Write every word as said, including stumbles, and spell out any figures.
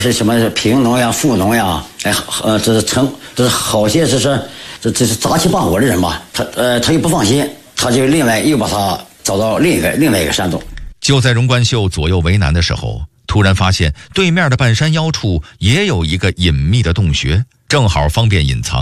是什么贫农呀、富农呀，哎，呃，这是成，这是好些这是这这是杂七八伙的人吧？他呃，他又不放心，他就另外又把他找到另一个另外一个山洞。 就在荣冠秀左右为难的时候，突然发现对面的半山腰处也有一个隐秘的洞穴，正好方便隐藏。